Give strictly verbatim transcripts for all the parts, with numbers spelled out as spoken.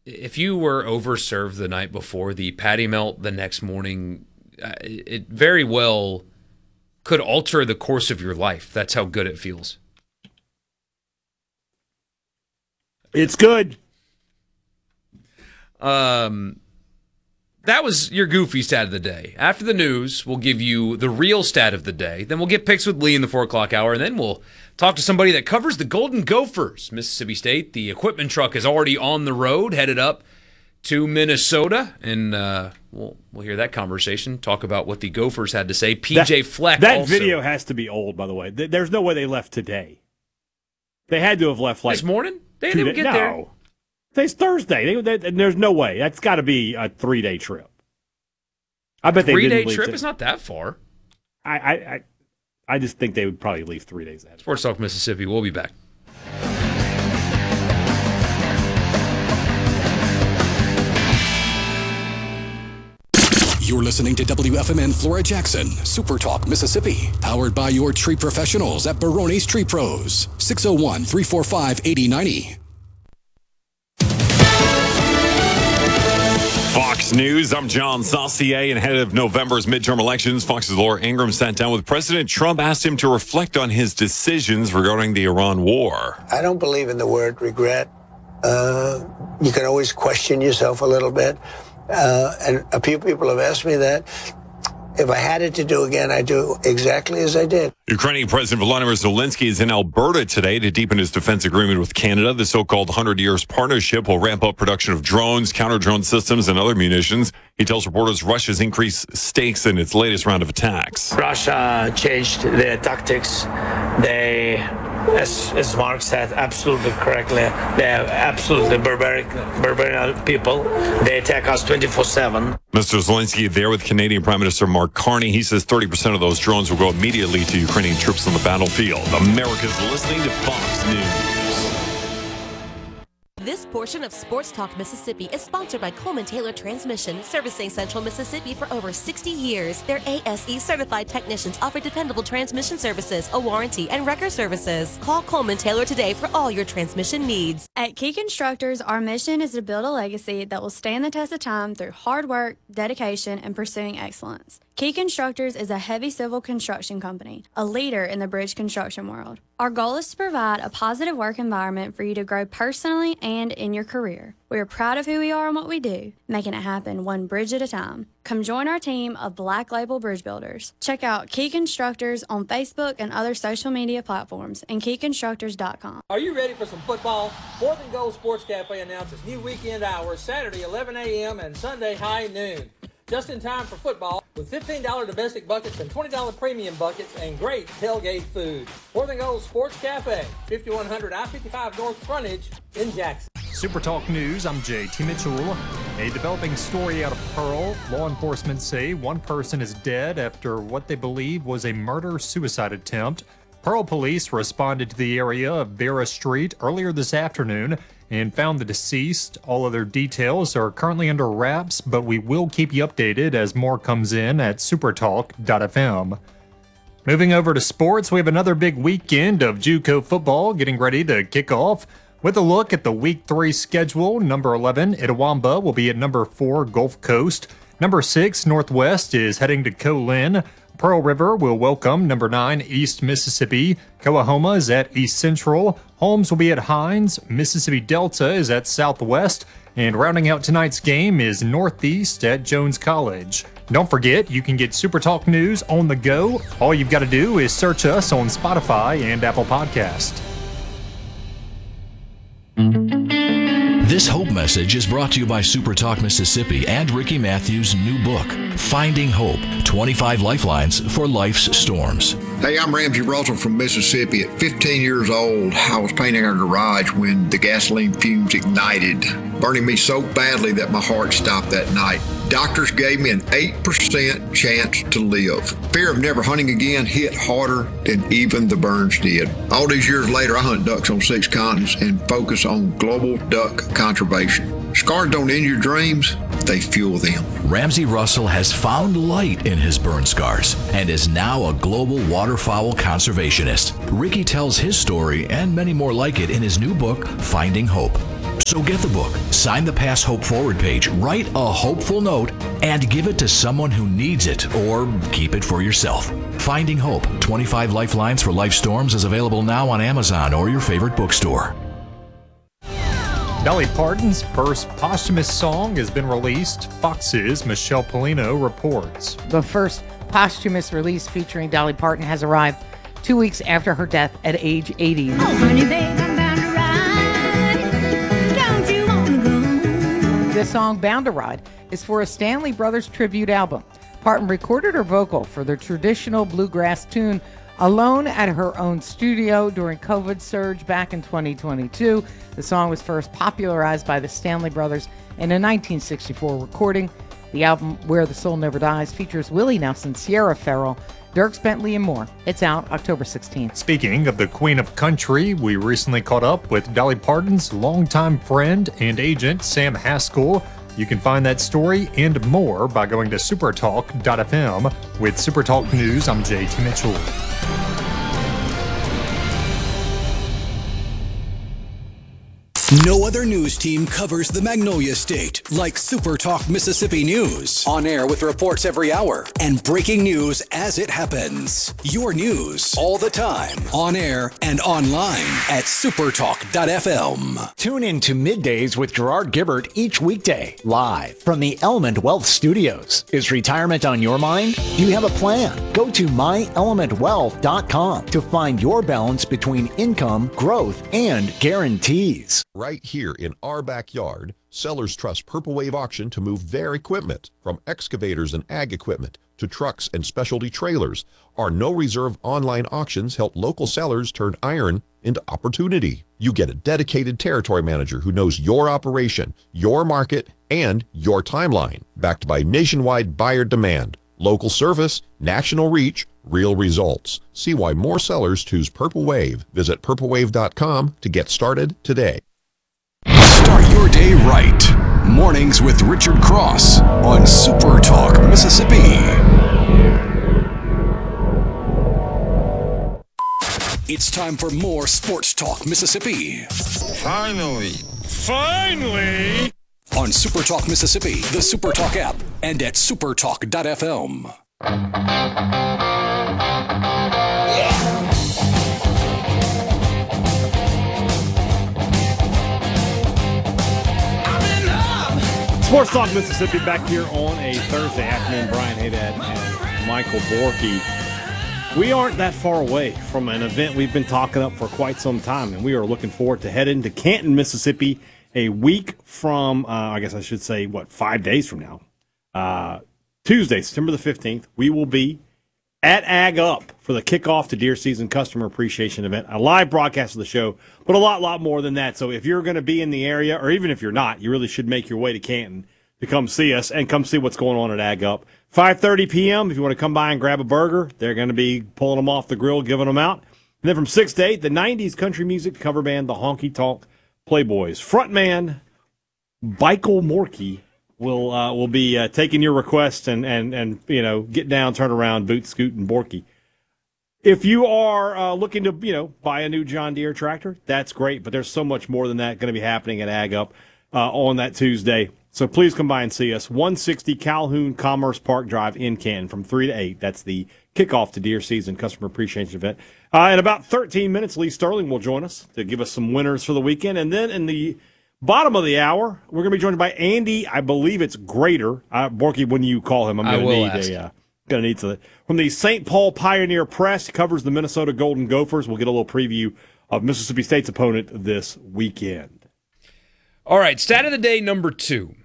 if you were overserved the night before, the patty melt the next morning, uh, it very well could alter the course of your life. That's how good it feels. It's good. Um, that was your goofy stat of the day. After the news, we'll give you the real stat of the day. Then we'll get picks with Lee in the four o'clock hour, and then we'll talk to somebody that covers the Golden Gophers, Mississippi State. The equipment truck is already on the road, headed up to Minnesota, and uh, we'll we'll hear that conversation. Talk about what the Gophers had to say. P J that, Fleck. That also. video has to be old, by the way. There's no way they left today. They had to have left like this morning. They didn't even get no. there. It's Thursday. They, they, there's no way. That's got to be a three day trip. I bet they three didn't day leave trip to, is not that far. I, I I I just think they would probably leave three days ahead. Sports Talk Mississippi. We'll be back. You're listening to W F M N Flora Jackson, Super Talk Mississippi, powered by your tree professionals at Barone's Tree Pros, six oh one, three four five, eight oh nine oh. Fox News, I'm John Saucier, and ahead of November's midterm elections, Fox's Laura Ingraham sat down with President Trump, asked him to reflect on his decisions regarding the Iran war. I don't believe in the word regret. Uh, you can always question yourself a little bit. Uh, and a few people have asked me that. If I had it to do again, I'd do exactly as I did. Ukrainian President Volodymyr Zelensky is in Alberta today to deepen his defense agreement with Canada. The so-called one hundred years partnership will ramp up production of drones, counter-drone systems, and other munitions. He tells reporters Russia's increased stakes in its latest round of attacks. Russia changed their tactics. They, as, as Mark said, absolutely correctly, they are absolutely barbaric, barbarian people. They attack us twenty-four seven. Mister Zelensky there with Canadian Prime Minister Mark Carney. He says thirty percent of those drones will go immediately to Ukrainian troops on the battlefield. America's listening to Fox News. This portion of Sports Talk Mississippi is sponsored by Coleman Taylor Transmission, servicing Central Mississippi for over sixty years. Their A S E certified technicians offer dependable transmission services, a warranty, and wrecker services. Call Coleman Taylor today for all your transmission needs. At Key Constructors, our mission is to build a legacy that will stand the test of time through hard work, dedication, and pursuing excellence. Key Constructors is a heavy civil construction company, a leader in the bridge construction world. Our goal is to provide a positive work environment for you to grow personally and in your career. We are proud of who we are and what we do, making it happen one bridge at a time. Come join our team of Black Label Bridge Builders. Check out Key Constructors on Facebook and other social media platforms and key constructors dot com. Are you ready for some football? Fourth and Goal Sports Cafe announces new weekend hours, Saturday eleven a.m. and Sunday high noon. Just in time for football, with fifteen dollars domestic buckets and twenty dollars premium buckets and great tailgate food. Fourth and Goal Sports Cafe, fifty-one hundred I fifty-five North Frontage in Jackson. Super Talk News, I'm J T Mitchell. A developing story out of Pearl. Law enforcement say one person is dead after what they believe was a murder-suicide attempt. Pearl police responded to the area of Vera Street earlier this afternoon and found the deceased. All other details are currently under wraps, but we will keep you updated as more comes in at supertalk dot f m. Moving over to sports, we have another big weekend of JUCO football getting ready to kick off. With a look at the Week three schedule, number eleven, Itawamba, will be at number four, Gulf Coast. Number six, Northwest, is heading to Colin. Pearl River will welcome number nine, East Mississippi. Coahoma is at East Central. Holmes will be at Hines. Mississippi Delta is at Southwest. And rounding out tonight's game is Northeast at Jones College. Don't forget, you can get Super Talk News on the go. All you've got to do is search us on Spotify and Apple Podcast. This Hope message is brought to you by Super Talk Mississippi and Ricky Matthews' new book, Finding Hope, twenty-five Lifelines for Life's Storms. Hey, I'm Ramsey Russell from Mississippi. At fifteen years old, I was painting our garage when the gasoline fumes ignited, burning me so badly that my heart stopped that night. Doctors gave me an eight percent chance to live. Fear of never hunting again hit harder than even the burns did. All these years later, I hunt ducks on six continents and focus on global duck conservation. Scars don't end your dreams, they fuel them. Ramsey Russell has found light in his burn scars and is now a global waterfowl conservationist. Ricky tells his story and many more like it in his new book, Finding Hope. So get the book, sign the Pass Hope Forward page, write a hopeful note, and give it to someone who needs it, or keep it for yourself. Finding Hope, twenty-five Lifelines for Life Storms is available now on Amazon or your favorite bookstore. Dolly Parton's first posthumous song has been released. Fox's Michelle Polino reports. The first posthumous release featuring Dolly Parton has arrived two weeks after her death at age eighty. Oh, honey, babe, I'm bound to ride. Don't you want to go? The song Bound to Ride is for a Stanley Brothers tribute album. Parton recorded her vocal for the traditional bluegrass tune alone at her own studio during COVID surge back in twenty twenty-two. The song was first popularized by the Stanley Brothers in a nineteen sixty-four recording. The album, Where the Soul Never Dies, features Willie Nelson, Sierra Farrell, Dierks Bentley, and more. It's out October sixteenth. Speaking of the Queen of Country, we recently caught up with Dolly Parton's longtime friend and agent, Sam Haskell. You can find that story and more by going to supertalk dot f m. With Supertalk News, I'm J T Mitchell. No other news team covers the Magnolia State like SuperTalk Mississippi News. On air with reports every hour and breaking news as it happens. Your news all the time. On air and online at supertalk dot f m. Tune in to Middays with Gerard Gibbert each weekday, live from the Element Wealth Studios. Is retirement on your mind? Do you have a plan? Go to my element wealth dot com to find your balance between income, growth, and guarantees. Right here in our backyard, sellers trust Purple Wave Auction to move their equipment, from excavators and ag equipment to trucks and specialty trailers. Our no-reserve online auctions help local sellers turn iron into opportunity. You get a dedicated territory manager who knows your operation, your market, and your timeline, backed by nationwide buyer demand, local service, national reach, real results. See why more sellers choose Purple Wave. Visit purple wave dot com to get started today. Start your day right. Mornings with Richard Cross on Super Talk Mississippi. It's time for more Sports Talk Mississippi. Finally. Finally. On Super Talk Mississippi, the Super Talk app, and at supertalk dot f m. Sports Talk Mississippi back here on a Thursday afternoon. Brian Haydad and Michael Borky. We aren't that far away from an event we've been talking up for quite some time, and we are looking forward to heading to Canton, Mississippi, a week from, uh, I guess I should say, what, five days from now. Uh, Tuesday, September the fifteenth, we will be at Ag Up for the kickoff to deer season customer appreciation event, a live broadcast of the show, but a lot, lot more than that. So if you're going to be in the area, or even if you're not, you really should make your way to Canton to come see us and come see what's going on at Ag Up. five thirty p.m. if you want to come by and grab a burger. They're going to be pulling them off the grill, giving them out. And then from six to eight, the nineties country music cover band, the Honky Tonk Playboys. Frontman Michael Morkey will uh, will be uh, taking your requests and, and, and, you know, get down, turn around, boot, scoot, and Borky. If you are uh, looking to, you know, buy a new John Deere tractor, that's great, but there's so much more than that going to be happening at Ag Up uh, on that Tuesday. So please come by and see us. one sixty Calhoun Commerce Park Drive in Canton from three to eight. That's the kickoff to deer season customer appreciation event. Uh, in about thirteen minutes, Lee Sterling will join us to give us some winners for the weekend. And then in the bottom of the hour, we're going to be joined by Andy, I believe it's Greater. Uh, Borky, when you call him, I'm going to need ask. a... Uh, Going to need to. From the Saint Paul Pioneer Press, covers the Minnesota Golden Gophers. We'll get a little preview of Mississippi State's opponent this weekend. All right, stat of the day number two.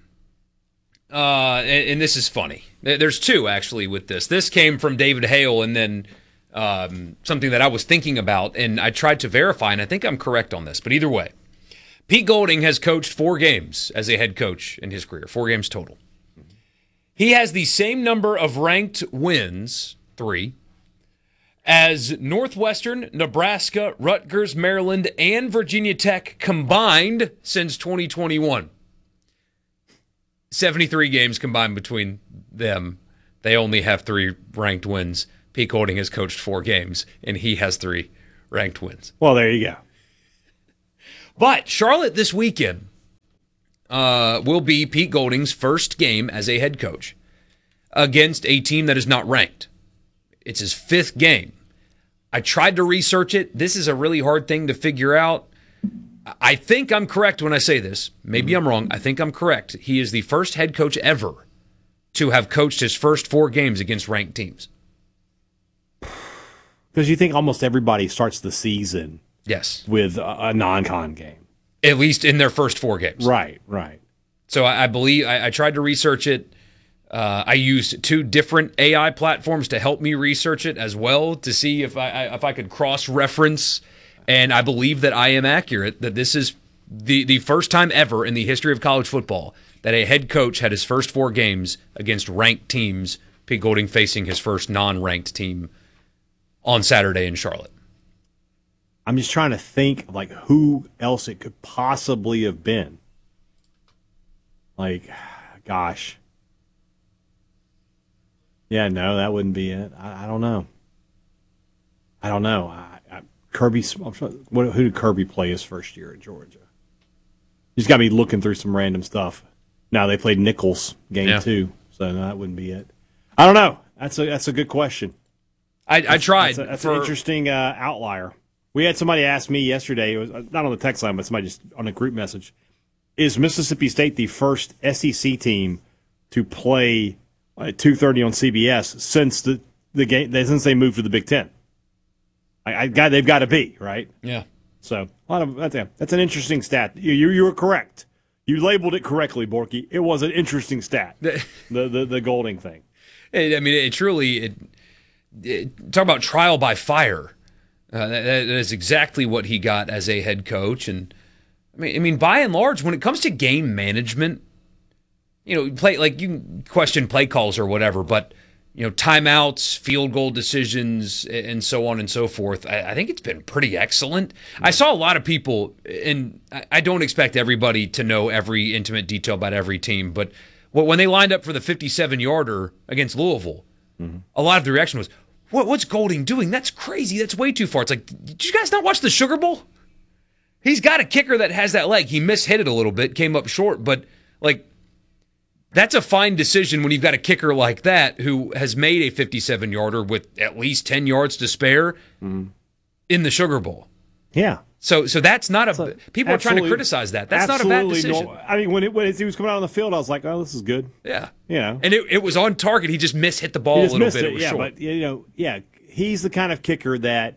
Uh, and, and this is funny. There's two, actually, with this. This came from David Hale, and then um, something that I was thinking about, and I tried to verify, and I think I'm correct on this. But either way, Pete Golding has coached four games as a head coach in his career, four games total. He has the same number of ranked wins, three, as Northwestern, Nebraska, Rutgers, Maryland, and Virginia Tech combined since twenty twenty-one. seventy-three games combined between them. They only have three ranked wins. Pete Golding has coached four games, and he has three ranked wins. Well, there you go. But Charlotte this weekend uh, will be Pete Golding's first game as a head coach against a team that is not ranked. It's his fifth game. I tried to research it. This is a really hard thing to figure out. I think I'm correct when I say this. Maybe I'm wrong. I think I'm correct. He is the first head coach ever to have coached his first four games against ranked teams. Because you think almost everybody starts the season yes. with a, a non-con game. At least in their first four games. Right, right. So I, I believe, I, I tried to research it. Uh, I used two different A I platforms to help me research it as well to see if I, I if I could cross-reference. And I believe that I am accurate, that this is the, the first time ever in the history of college football that a head coach had his first four games against ranked teams, Pete Golding facing his first non-ranked team on Saturday in Charlotte. I'm just trying to think of like who else it could possibly have been. Like, gosh. Yeah, no, that wouldn't be it. I, I don't know. I don't know. I, I, Kirby, I'm sure, what, who did Kirby play his first year at Georgia? He's got to be looking through some random stuff. Now they played Nichols game Yeah. two, so no, that wouldn't be it. I don't know. That's a that's a good question. I, I tried. That's, a, that's for- an interesting uh, outlier. We had somebody ask me yesterday. It was uh, not on the text line, but somebody just on a group message. Is Mississippi State the first S E C team to play at two thirty on C B S since the the game since they moved to the Big Ten? I, I got they've got to be right. Yeah. So a lot of that's a, that's an interesting stat. You you, you were correct. You labeled it correctly, Borky. It was an interesting stat. the the the Golding thing. It, I mean, it truly it, it, talk about trial by fire. Uh, that, that is exactly what he got as a head coach, and I mean, I mean, by and large, when it comes to game management, you know, play like you can question play calls or whatever, but you know, timeouts, field goal decisions, and so on and so forth. I, I think it's been pretty excellent. I saw a lot of people, and I, I don't expect everybody to know every intimate detail about every team, but when they lined up for the fifty-seven-yarder against Louisville, mm-hmm. a lot of the reaction was, what, what's Golding doing? That's crazy. That's way too far. It's like, did you guys not watch the Sugar Bowl? He's got a kicker that has that leg. He mishit it a little bit, came up short, but like that's a fine decision when you've got a kicker like that who has made a fifty-seven-yarder with at least ten yards to spare mm-hmm. in the Sugar Bowl. Yeah. So so that's not a so – people are trying to criticize that. That's not a bad decision. No, I mean, when, it, when it, he was coming out on the field, I was like, oh, this is good. Yeah. You know. And it, it was on target. He just mishit the ball a little bit. It, it was yeah, short. but, you know, yeah, he's the kind of kicker that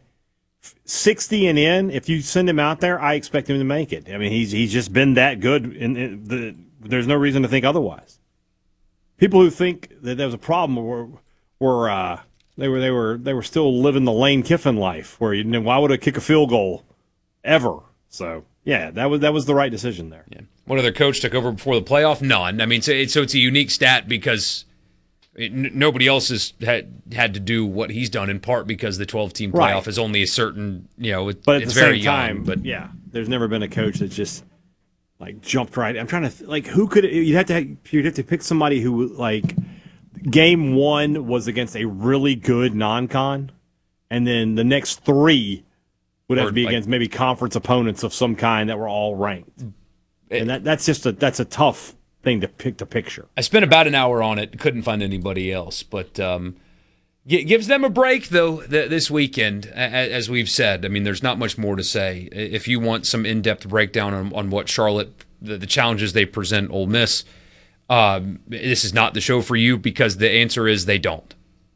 sixty and in, if you send him out there, I expect him to make it. I mean, he's he's just been that good. In, in the, there's no reason to think otherwise. People who think that there was a problem were were uh, they were they were they were still living the Lane Kiffin life, where you know, why would I kick a field goal ever? So yeah, that was that was the right decision there. Yeah. What other coach took over before the playoff? None. I mean, so it's, so it's a unique stat because it, n- nobody else has had had to do what he's done. In part because the twelve-team playoff Right. is only a certain you know, it, But at it's the very same time, young. But yeah, there's never been a coach that just like jumped right. I'm trying to th- like who could you'd have to you'd have to pick somebody who like game one was against a really good non-con, and then the next three would have Or, to be like- against maybe conference opponents of some kind that were all ranked. And that that's just a that's a tough thing to pick to picture. I spent about an hour on it. Couldn't find anybody else, but um, g- gives them a break though th- this weekend. A- as we've said, I mean, there's not much more to say. If you want some in-depth breakdown on, on what Charlotte, the, the challenges they present Ole Miss, um, this is not the show for you because the answer is they don't.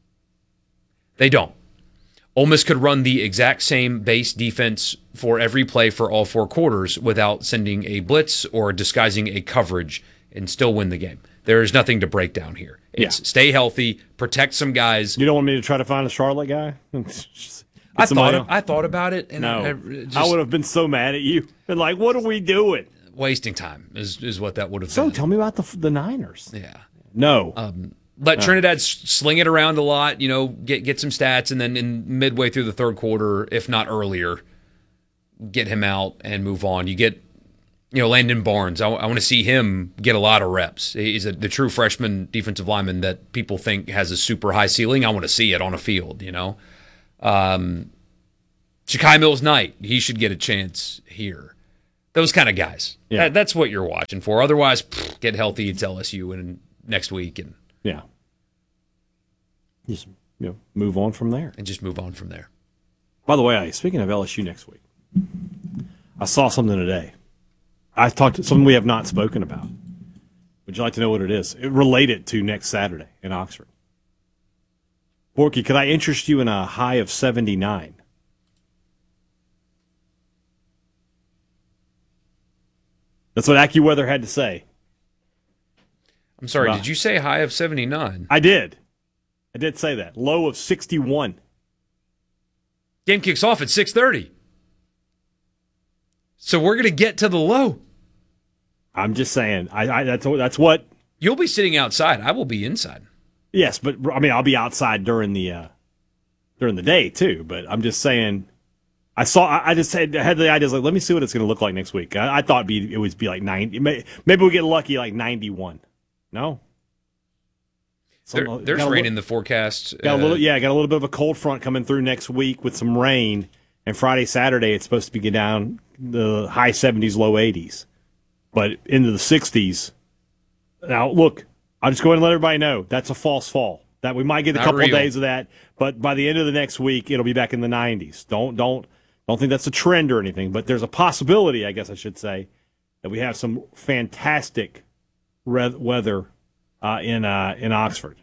They don't. Ole Miss could run the exact same base defense for every play for all four quarters without sending a blitz or disguising a coverage and still win the game. There is nothing to break down here. It's Yeah. stay healthy, protect some guys. You don't want me to try to find a Charlotte guy? I somebody thought else? I thought about it, and No, I, I, I, just, would have been so mad at you. And like, what are we doing? wasting time is is what that would have So been. tell me about the the Niners. Yeah. No. Um, let No. Trinidad s- sling it around a lot, you know, get get some stats, and then in midway through the third quarter, if not earlier, get him out and move on. You get, you know, Landon Barnes. I, I want to see him get a lot of reps. He's a, the true freshman defensive lineman that people think has a super high ceiling. I want to see it on a field, you know. Um, Shakai Mills-Knight, he should get a chance here. Those kind of guys. Yeah. That, that's what you're watching for. Otherwise, pfft, get healthy. It's L S U and next week, and yeah, just you know, move on from there, and just move on from there. By the way, speaking of L S U next week, I saw something today. I talked to something we have not spoken about. Would you like to know what it is? It related to next Saturday in Oxford. Borky, could I interest you in a high of seventy-nine? That's what AccuWeather had to say. I'm sorry, Wow. did you say high of seventy-nine? I did. I did say that. Low of sixty-one. Game kicks off at six thirty. So we're going to get to the low. I'm just saying. I, I that's that's what. You'll be sitting outside. I will be inside. Yes, but I mean I'll be outside during the uh, during the day too. But I'm just saying. I saw. I just had, I had the idea. Like, let me see what it's going to look like next week. I, I thought it'd be, it would be like ninety. Maybe we get lucky, like ninety-one. No. There, Some- there's got a rain li- in the forecast. Got a uh, little, yeah, got a little bit of a cold front coming through next week with some rain. And Friday, Saturday, it's supposed to be get down the high seventies, low eighties, but into the sixties. Now, look, I'll just go ahead and let everybody know that's a false fall. That we might get a Not couple real. of days of that, but by the end of the next week, it'll be back in the nineties. Don't don't don't think that's a trend or anything, but there's a possibility, I guess I should say, that we have some fantastic re- weather uh, in uh, in Oxford.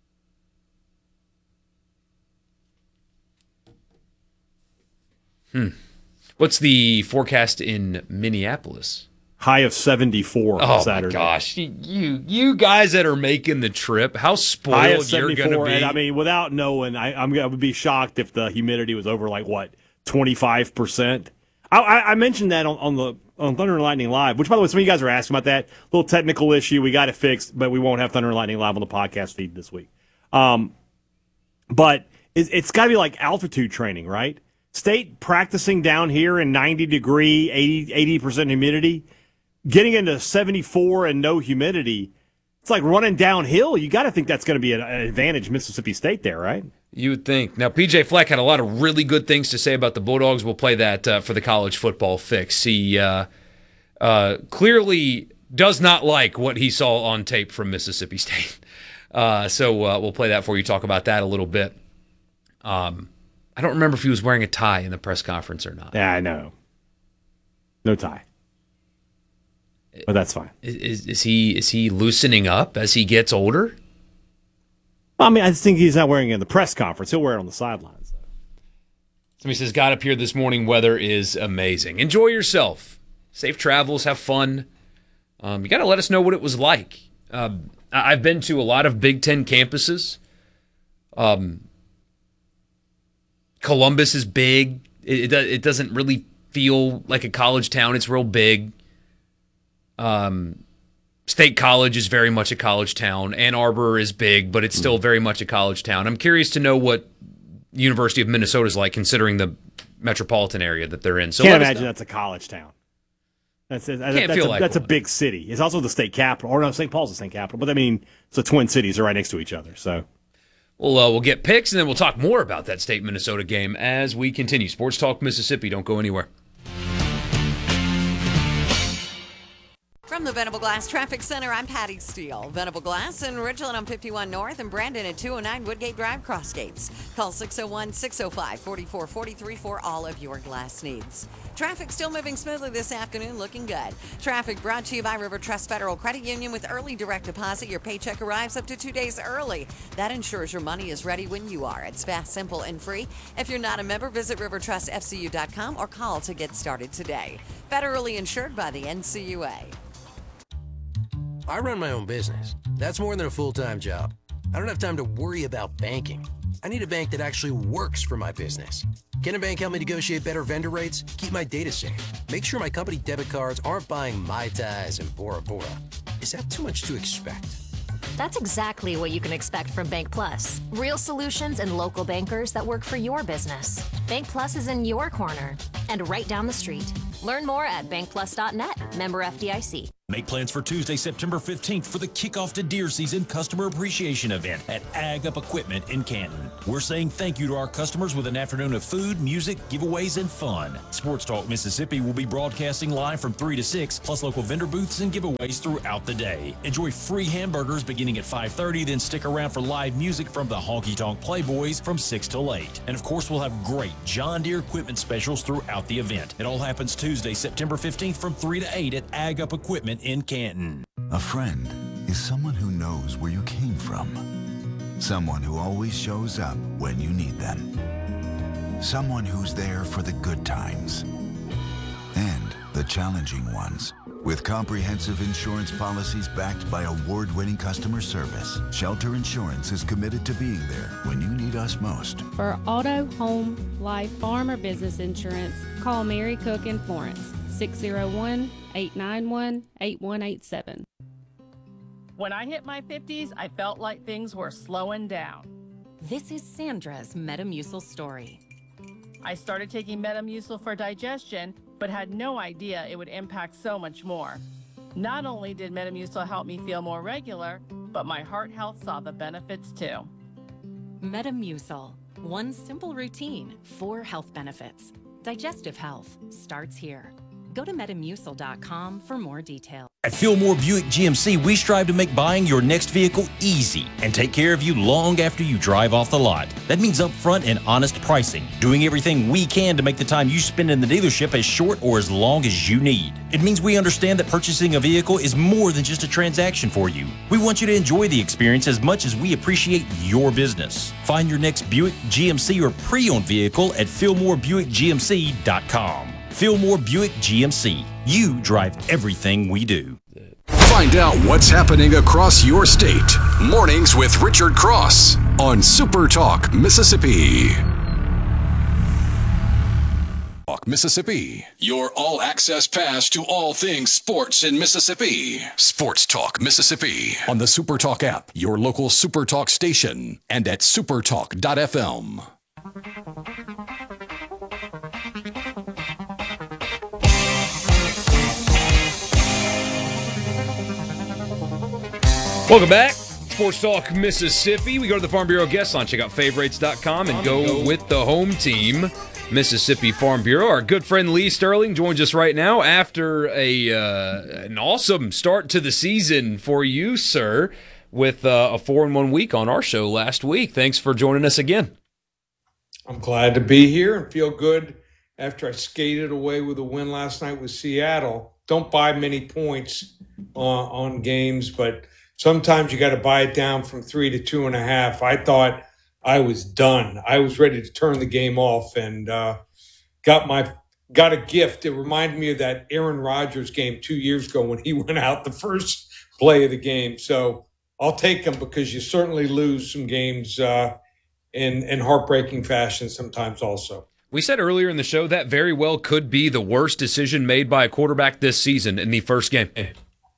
Hmm. What's the forecast in Minneapolis? High of seventy-four Oh Saturday. my gosh, you, you you guys that are making the trip, how High of spoiled you're seventy-four, going to be. and I mean, without knowing, I, I'm, I would be shocked if the humidity was over like what twenty-five percent. I, I, I mentioned that on, on the on Thunder and Lightning Live, which by the way, some of you guys are asking about that little technical issue. We got it fixed, but we won't have Thunder and Lightning Live on the podcast feed this week. Um, but it, it's got to be like altitude training, right? State practicing down here in ninety degree, eighty percent humidity. Getting into seventy-four and no humidity, it's like running downhill. You got to think that's going to be an, an advantage Mississippi State there, right? You would think. Now, P J Fleck had a lot of really good things to say about the Bulldogs. We'll play that uh, for the college football fix. He uh, uh, clearly does not like what he saw on tape from Mississippi State. Uh, so uh, we'll play that for you, talk about that a little bit. Um, I don't remember if he was wearing a tie in the press conference or not. Yeah, I know. No tie. But that's fine. Is, is he is he loosening up as he gets older? I mean, I just think he's not wearing it in the press conference. He'll wear it on the sidelines. Somebody says, got up here this morning. Weather is amazing. Enjoy yourself. Safe travels. Have fun. Um, you got to let us know what it was like. Um, I- I've been to a lot of Big Ten campuses. Um, Columbus is big. It, it, do- it doesn't really feel like a college town. It's real big. Um, State College is very much a college town. Ann Arbor is big, but it's still very much a college town. I'm curious to know what University of Minnesota is like, considering the metropolitan area that they're in. So Can't let us imagine know. that's a college town. That's, a, Can't that's, feel a, like that's a one. big city. It's also the state capital. Or no, Saint Paul's the state capital. But I mean, it's the Twin Cities are right next to each other. So We'll, uh, we'll get picks, and then we'll talk more about that State-Minnesota game as we continue. Sports Talk Mississippi. Don't go anywhere. From the Venable Glass Traffic Center, I'm Patty Steele. Venable Glass in Ridgeland on fifty-one North and Brandon at two oh nine Woodgate Drive, Crossgates. Call six oh one, six oh five, four four four three for all of your glass needs. Traffic still moving smoothly this afternoon, looking good. Traffic brought to you by River Trust Federal Credit Union. With early direct deposit, your paycheck arrives up to two days early. That ensures your money is ready when you are. It's fast, simple, and free. If you're not a member, visit river trust f c u dot com or call to get started today. Federally insured by the N C U A. I run my own business. That's more than a full-time job. I don't have time to worry about banking. I need a bank that actually works for my business. Can a bank help me negotiate better vendor rates, keep my data safe, make sure my company debit cards aren't buying Mai Tais and Bora Bora? Is that too much to expect? That's exactly what you can expect from Bank Plus. Real solutions and local bankers that work for your business. Bank Plus is in your corner and right down the street. Learn more at bank plus dot net. Member F D I C. Make plans for Tuesday, September fifteenth for the kickoff to deer season customer appreciation event at Ag Up Equipment in Canton. We're saying thank you to our customers with an afternoon of food, music, giveaways, and fun. Sports Talk Mississippi will be broadcasting live from three to six, plus local vendor booths and giveaways throughout the day. Enjoy free hamburgers beginning at five thirty, then stick around for live music from the Honky Tonk Playboys from six till eight. And of course, we'll have great John Deere equipment specials throughout the event. It all happens Tuesday, September fifteenth from three to eight at Ag Up Equipment in Canton. A friend is someone who knows where you came from. Someone who always shows up when you need them. Someone who's there for the good times and the challenging ones. With comprehensive insurance policies backed by award-winning customer service, Shelter Insurance is committed to being there when you need us most. For auto, home, life, farm, or business insurance, call Mary Cook in Florence, six oh one, eight nine one, eight one eight seven. When I hit my fifties, I felt like things were slowing down. This is Sandra's Metamucil story. I started taking Metamucil for digestion, but had no idea it would impact so much more. Not only did Metamucil help me feel more regular, but my heart health saw the benefits too. Metamucil, one simple routine, four health benefits. Digestive health starts here. Go to metamucil dot com for more details. At Fillmore Buick G M C, we strive to make buying your next vehicle easy and take care of you long after you drive off the lot. That means upfront and honest pricing, doing everything we can to make the time you spend in the dealership as short or as long as you need. It means we understand that purchasing a vehicle is more than just a transaction for you. We want you to enjoy the experience as much as we appreciate your business. Find your next Buick, G M C, or pre-owned vehicle at fillmore buick g m c dot com. Fillmore Buick G M C. You drive everything we do. Find out what's happening across your state. Mornings with Richard Cross on Super Talk Mississippi. Talk Mississippi, your all-access pass to all things sports in Mississippi. Sports Talk Mississippi on the Super Talk app, your local Super Talk station, and at supertalk dot f m. Welcome back. Sports Talk Mississippi. We go to the Farm Bureau guest line. Check out favorites dot com and go with the home team, Mississippi Farm Bureau. Our good friend Lee Sterling joins us right now after a uh, an awesome start to the season for you, sir, with uh, a four and one week on our show last week. Thanks for joining us again. I'm glad to be here and feel good after I skated away with a win last night with Seattle. Don't buy many points uh, on games, but sometimes you got to buy it down from three to two and a half. I thought I was done. I was ready to turn the game off, and uh, got my got a gift. It reminded me of that Aaron Rodgers game two years ago when he went out the first play of the game. So I'll take them because you certainly lose some games uh, in in heartbreaking fashion sometimes also. We said earlier in the show that very well could be the worst decision made by a quarterback this season in the first game. I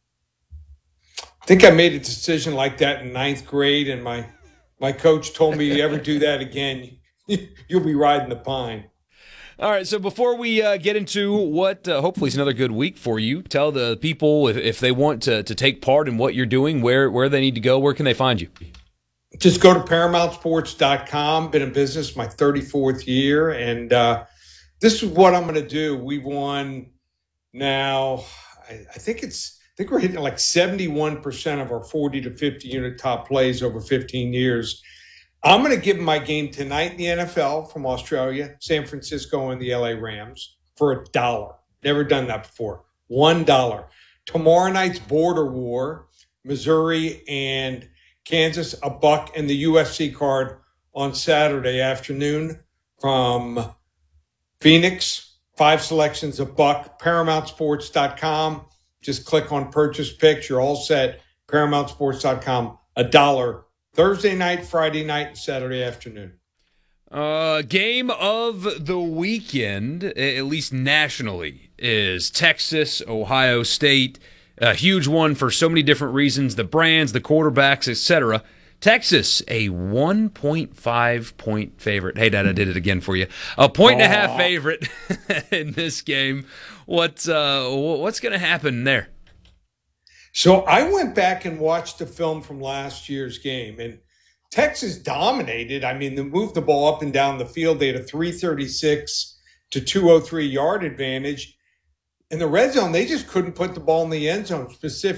think I made a decision like that in ninth grade, and my my coach told me, you ever do that again, you'll be riding the pine. All right, so before we uh, get into what uh, hopefully is another good week for you, tell the people if, if they want to, to take part in what you're doing, where, where they need to go, where can they find you? Just go to paramount sports dot com. Been in business my thirty-fourth year, and uh, this is what I'm going to do. We've won now, I, I think it's, I think we're hitting like seventy-one percent of our forty to fifty unit top plays over fifteen years. I'm going to give my game tonight in the N F L from Australia, San Francisco and the L A Rams for a dollar. Never done that before. One dollar. Tomorrow night's Border War, Missouri and Kansas, a buck, and the U S C card on Saturday afternoon from Phoenix. Five selections, a buck. paramount sports dot com. Just click on purchase picks. You're all set. paramount sports dot com. A dollar. Thursday night, Friday night, and Saturday afternoon. Uh, game of the weekend, at least nationally, is Texas, Ohio State. A huge one for so many different reasons, the brands, the quarterbacks, et cetera. Texas, a one point five point favorite. Hey, Dad, I did it again for you. A point and a half favorite in this game. What's, uh, what's going to happen there? So I went back and watched the film from last year's game, and Texas dominated. I mean, they moved the ball up and down the field. They had a three thirty-six to two oh three yard advantage. In the red zone, they just couldn't put the ball in the end zone, specifically